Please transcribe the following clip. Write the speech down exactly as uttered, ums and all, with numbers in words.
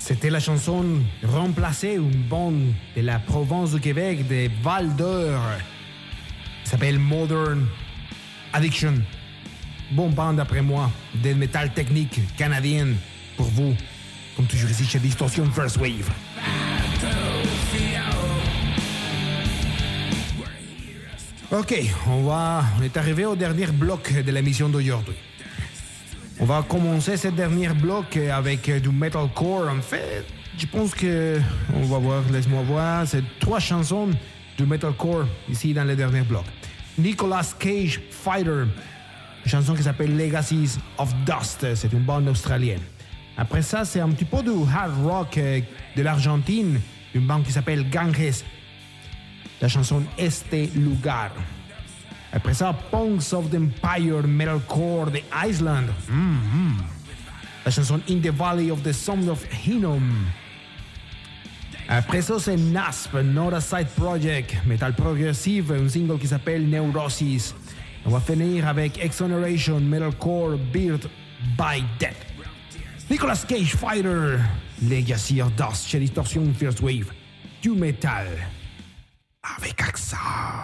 C'était la chanson remplacée une bande de la province du Québec, de Val-d'Or. Ça s'appelle Modern Addiction. Bon band d'après moi, de métal technique canadienne pour vous. Comme toujours ici chez Distortion First Wave. Ok, on va, on est arrivé au dernier bloc de l'émission d'aujourd'hui. On va commencer ce dernier bloc avec du metalcore. En fait, je pense que, on va voir, laisse-moi voir, c'est trois chansons du metalcore ici dans le dernier bloc. Nicolas Cage Fighter, une chanson qui s'appelle Legacies of Dust, c'est une bande australienne. Après ça, c'est un petit peu du hard rock de l'Argentine, une bande qui s'appelle Ganges. La chanson Este Lugar. Après ça, Punks of the Empire Metalcore de Iceland. Mm-hmm. La chanson In the Valley of the Sound of Hinnom. Après ça, c'est N A S P, Not a Side Project, metal progressive, un single qui s'appelle Neurosis. On va finir avec Exoneration Metalcore Built by Death. Nicolas Cage Fighter, Legacy of Dust chez Distortion First Wave, du metal avec accent.